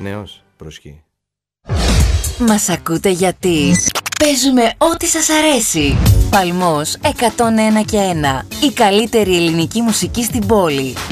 Νέος, προσχή. Μας ακούτε γιατί παίζουμε ό,τι σας αρέσει. Παλμός 101 και 1. Η καλύτερη ελληνική μουσική στην πόλη.